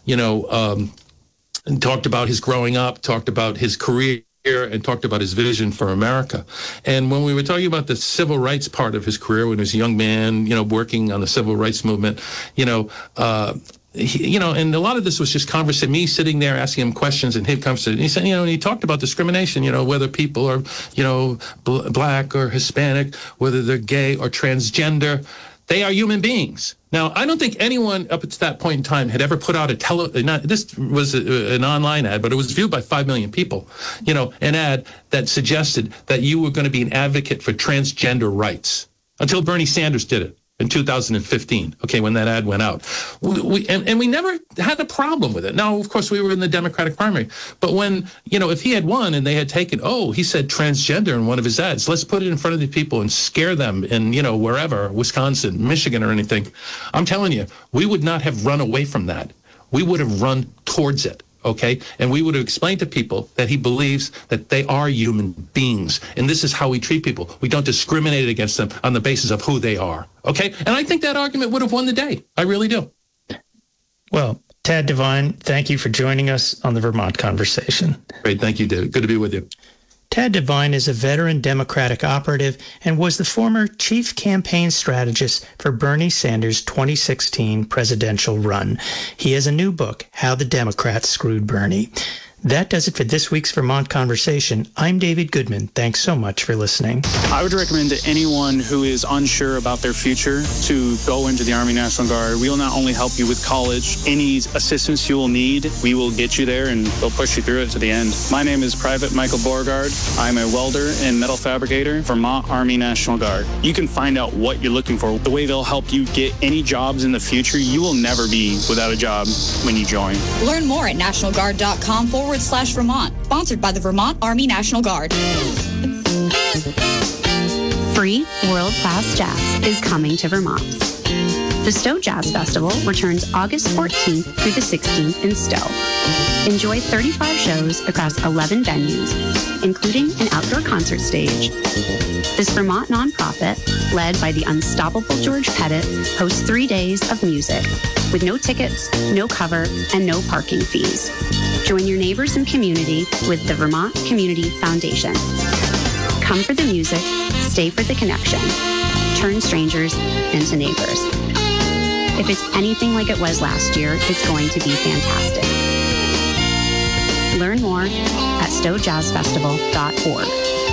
and talked about his growing up, talked about his career, and talked about his vision for America. And when we were talking about the civil rights part of his career, when he was a young man, working on the civil rights movement, and a lot of this was just conversation, me sitting there asking him questions and him conversation. He said, and he talked about discrimination, whether people are, black or Hispanic, whether they're gay or transgender. They are human beings. Now, I don't think anyone up to that point in time had ever put out this was an online ad, but it was viewed by 5 million people, an ad that suggested that you were going to be an advocate for transgender rights until Bernie Sanders did it in 2015, when that ad went out. We never had a problem with it. Now, of course, we were in the Democratic primary. But when, if he had won and they had taken, he said transgender in one of his ads, let's put it in front of the people and scare them in, wherever, Wisconsin, Michigan or anything. I'm telling you, we would not have run away from that. We would have run towards it. And we would have explained to people that he believes that they are human beings. And this is how we treat people. We don't discriminate against them on the basis of who they are. And I think that argument would have won the day. I really do. Well, Tad Devine, thank you for joining us on the Vermont Conversation. Great. Thank you, David. Good to be with you. Tad Devine is a veteran Democratic operative and was the former chief campaign strategist for Bernie Sanders' 2016 presidential run. He has a new book, How the Democrats Screwed Bernie. That does it for this week's Vermont Conversation. I'm David Goodman. Thanks so much for listening. I would recommend to anyone who is unsure about their future to go into the Army National Guard. We will not only help you with college, any assistance you will need, we will get you there and we'll push you through it to the end. My name is Private Michael Beauregard. I'm a welder and metal fabricator, Vermont Army National Guard. You can find out what you're looking for, the way they'll help you get any jobs in the future. You will never be without a job when you join. Learn more at nationalguard.com/Vermont, sponsored by the Vermont Army National Guard. Free world-class jazz is coming to Vermont. The Stowe Jazz Festival returns August 14th through the 16th in Stowe. Enjoy 35 shows across 11 venues, including an outdoor concert stage. This Vermont nonprofit, led by the unstoppable George Pettit, hosts 3 days of music with no tickets, no cover, and no parking fees. Join your neighbors and community with the Vermont Community Foundation. Come for the music, stay for the connection. Turn strangers into neighbors. If it's anything like it was last year, it's going to be fantastic. Learn more at stowejazzfestival.org.